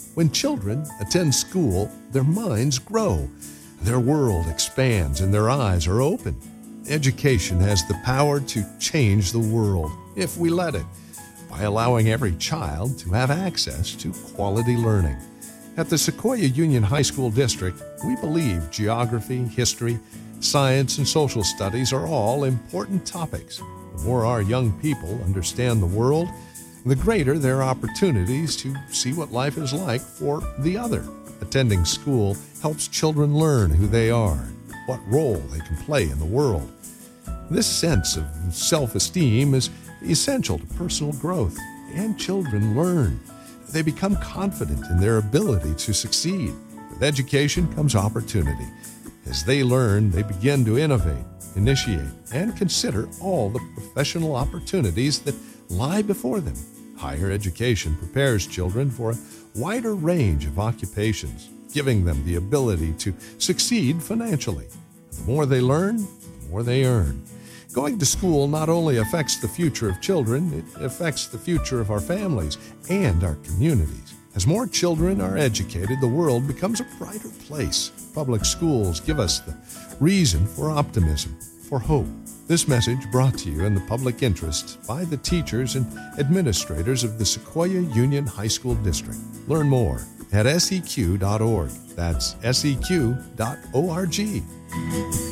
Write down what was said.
When children attend school, their minds grow, their world expands, and their eyes are open. Education has the power to change the world, if we let it, by allowing every child to have access to quality learning. At the Sequoia Union High School District, we believe geography, history, science, and social studies are all important topics. The more our young people understand the world, the greater their opportunities to see what life is like for the other. Attending school helps children learn who they are, what role they can play in the world. This sense of self-esteem is essential to personal growth, and children learn. They become confident in their ability to succeed. With education comes opportunity. As they learn, they begin to innovate, initiate, and consider all the professional opportunities that lie before them. Higher education prepares children for a wider range of occupations, giving them the ability to succeed financially. The more they learn, the more they earn. Going to school not only affects the future of children, it affects the future of our families and our communities. As more children are educated, the world becomes a brighter place. Public schools give us the reason for optimism, for hope. This message brought to you in the public interest by the teachers and administrators of the Sequoia Union High School District. Learn more at seq.org. That's seq.org.